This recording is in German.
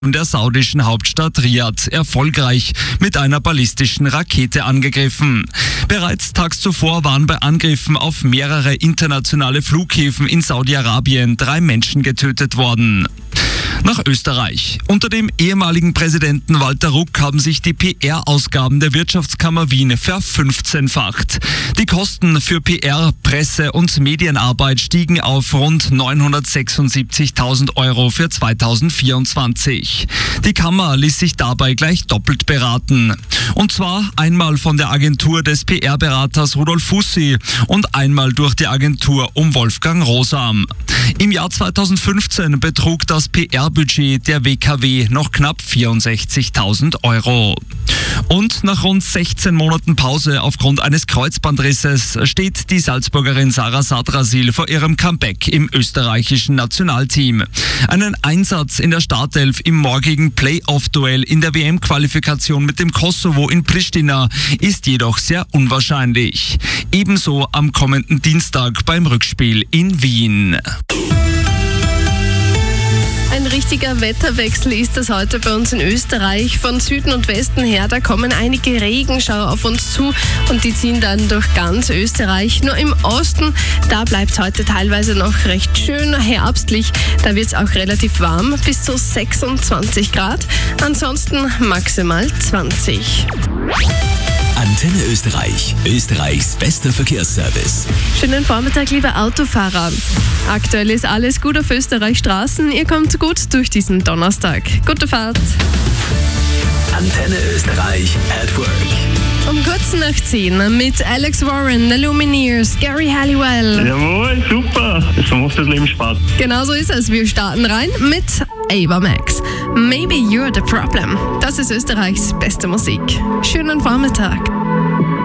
der saudischen Hauptstadt Riad erfolgreich mit einer ballistischen Rakete angegriffen. Bereits tags zuvor waren bei Angriffen auf mehrere internationale Flughäfen in Saudi-Arabien 3 Menschen getötet worden. Nach Österreich. Unter dem ehemaligen Präsidenten Walter Ruck haben sich die PR-Ausgaben der Wirtschaftskammer Wien ver-15-facht. Die Kosten für PR, Presse- und Medienarbeit stiegen auf rund 976.000 Euro für 2024. Die Kammer ließ sich dabei gleich doppelt beraten. Und zwar einmal von der Agentur des PR-Beraters Rudolf Fussi und einmal durch die Agentur um Wolfgang Rosam. Im Jahr 2015 betrug das PR-Budget der WKW noch knapp 64.000 Euro. Und nach rund 16 Monaten Pause aufgrund eines Kreuzbandrisses steht die Salzburgerin Sarah Sadrasil vor ihrem Comeback im österreichischen Nationalteam. Einen Einsatz in der Startelf im morgigen Playoff-Duell in der WM-Qualifikation mit dem Kosovo in Pristina ist jedoch sehr unwahrscheinlich. Ebenso am kommenden Dienstag beim Rückspiel in Wien. Ein richtiger Wetterwechsel ist das heute bei uns in Österreich. Von Süden und Westen her, da kommen einige Regenschauer auf uns zu und die ziehen dann durch ganz Österreich. Nur im Osten, da bleibt es heute teilweise noch recht schön herbstlich. Da wird es auch relativ warm, bis zu 26 Grad. Ansonsten maximal 20. Antenne Österreich, Österreichs bester Verkehrsservice. Schönen Vormittag, liebe Autofahrer. Aktuell ist alles gut auf Österreichs Straßen. Ihr kommt gut durch diesen Donnerstag. Gute Fahrt. Antenne Österreich at Work. Um kurz nach 10 mit Alex Warren, The Lumineers, Gary Halliwell. Jawohl, super. Das macht das Leben Spaß. Genauso ist es. Wir starten rein mit Ava Max. Maybe You're the Problem. Das ist Österreichs beste Musik. Schönen Vormittag.